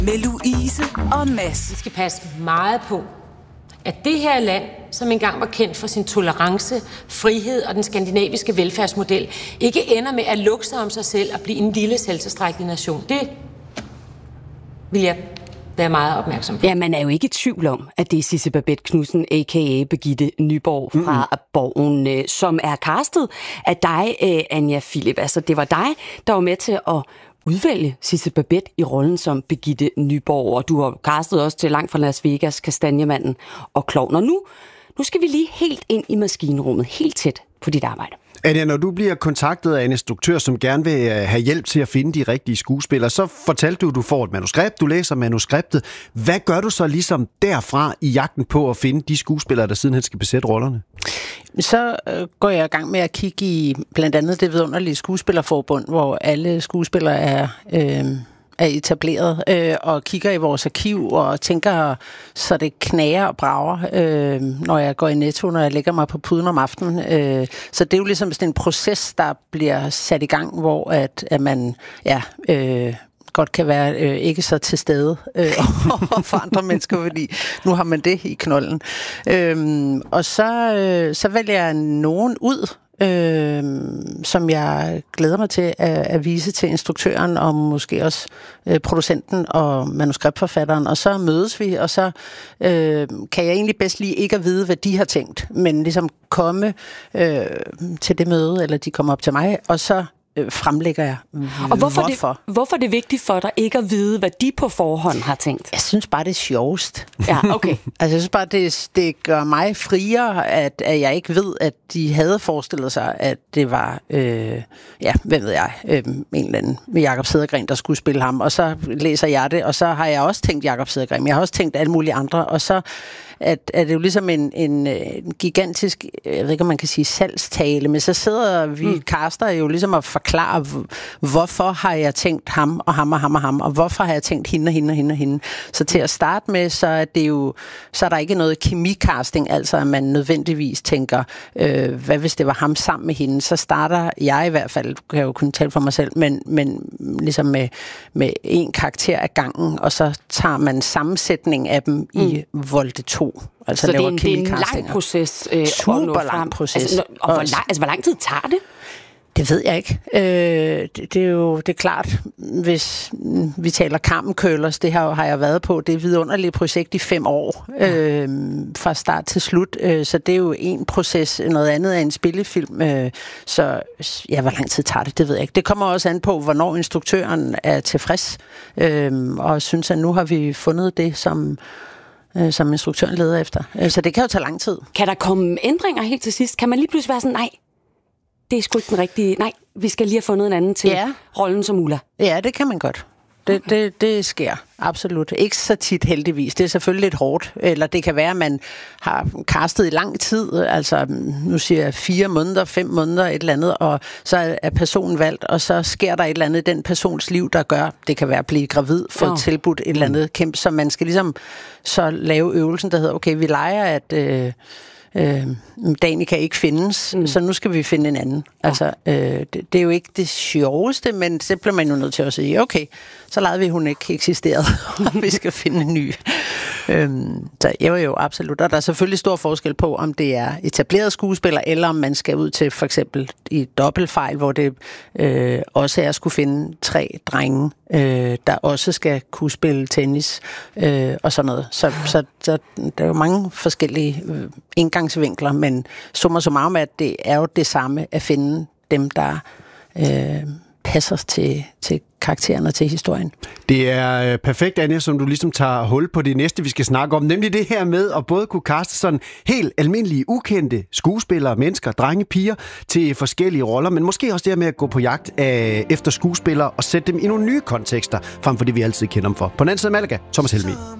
Med Louise og Mads. Vi skal passe meget på, at det her land, som engang var kendt for sin tolerance, frihed og den skandinaviske velfærdsmodel, ikke ender med at lukke sig om sig selv og blive en lille selvtilstrækkelig nation. Det vil jeg være meget opmærksom på. Ja, man er jo ikke i tvivl om, at det er Sidse Babett Knudsen, a.k.a. Birgitte Nyborg fra Borgen, som er castet af dig, Anja Philip. Altså, det var dig, der var med til at udvælge Sidse Babett i rollen som Birgitte Nyborg, og du har castet også til Langt fra Las Vegas, Kastanjemanden og Klovn. Og nu skal vi lige helt ind i maskinrummet, helt tæt på dit arbejde. Anja, når du bliver kontaktet af en instruktør, som gerne vil have hjælp til at finde de rigtige skuespillere, så fortalte du får et manuskript, du læser manuskriptet. Hvad gør du så ligesom derfra i jagten på at finde de skuespillere, der sidenhen skal besætte rollerne? Så går jeg i gang med at kigge i blandt andet det vidunderlige skuespillerforbund, hvor alle skuespillere er etableret, og kigger i vores arkiv og tænker, så det knager og brager, når jeg går i Netto, når jeg lægger mig på puden om aftenen. Så det er jo ligesom sådan en proces, der bliver sat i gang, hvor at man godt kan være ikke så til stede for andre mennesker, fordi nu har man det i knolden. Og så vælger jeg nogen ud, som jeg glæder mig til at vise til instruktøren og måske også producenten og manuskriptforfatteren, og så mødes vi, og så kan jeg egentlig bedst lige ikke at vide, hvad de har tænkt, men ligesom komme til det møde, eller de kommer op til mig, og så fremlægger jeg. Og hvorfor er det vigtigt for dig ikke at vide, hvad de på forhånd har tænkt? Jeg synes bare, det er sjovest. Ja, okay. Altså, jeg synes bare, det gør mig friere, at jeg ikke ved, at de havde forestillet sig, at det var, hvem ved jeg, en eller anden med Jakob Cedergren, der skulle spille ham. Og så læser jeg det, og så har jeg også tænkt Jakob Cedergren, men jeg har også tænkt alle mulige andre, og så er det jo ligesom en gigantisk, jeg ved ikke, om man kan sige salgstale, men så sidder vi caster jo ligesom og forklarer, hvorfor har jeg tænkt ham og ham og ham og ham, og hvorfor har jeg tænkt hende og hende og hende og hende. Så til at starte med, så er der ikke noget kemicasting, altså at man nødvendigvis tænker, hvad hvis det var ham sammen med hende, så starter jeg i hvert fald, kan jeg jo kun tale for mig selv, men ligesom med en karakter af gangen, og så tager man sammensætning af dem i Volte 2. Altså så det er en lang proces. Super lang proces. Altså, hvor lang tid tager det? Det ved jeg ikke. Det er klart, hvis vi taler Carmen Curlers, det har jeg været på, det er et vidunderligt projekt i 5 år, fra start til slut, så det er jo en proces, noget andet af en spillefilm, så ja, hvor lang tid tager det ved jeg ikke. Det kommer også an på, hvornår instruktøren er tilfreds, og synes, at nu har vi fundet det, som instruktøren leder efter. Så det kan jo tage lang tid. Kan der komme ændringer helt til sidst? Kan man lige pludselig være sådan, nej, det er sgu ikke den rigtige, nej, vi skal lige have fundet en anden til rollen som Ulla? Ja, det kan man godt. Det sker absolut. Ikke så tit heldigvis. Det er selvfølgelig lidt hårdt. Eller det kan være, at man har castet i lang tid, altså nu siger jeg 4 måneder, 5 måneder, et eller andet, og så er personen valgt, og så sker der et eller andet i den persons liv, der gør, det kan være at blive gravid, få et tilbudt et eller andet kæmpe, så man skal ligesom så lave øvelsen, der hedder, okay, vi leger, at Danica ikke findes, så nu skal vi finde en anden. Altså, det er jo ikke det sjoveste, men det bliver man jo nødt til at sige, okay, så lader vi, hun ikke eksisteret, og vi skal finde en ny. Så jo, absolut. Og der er selvfølgelig stor forskel på, om det er etableret skuespiller, eller om man skal ud til for eksempel i dobbeltfejl, hvor det også er at skulle finde 3 drenge, der også skal kunne spille tennis, og sådan noget. Så der er jo mange forskellige indgangsvinkler, men summa summarum, at det er jo det samme at finde dem, der passer til karakteren og til historien. Det er perfekt, Anja, som du ligesom tager hul på det næste, vi skal snakke om, nemlig det her med at både kunne kaste sådan helt almindelige, ukendte skuespillere, mennesker, drenge, piger til forskellige roller, men måske også det her med at gå på jagt efter skuespillere og sætte dem i nogle nye kontekster, frem for det, vi altid kender dem for. På den anden side af Malaga, Thomas Helmig.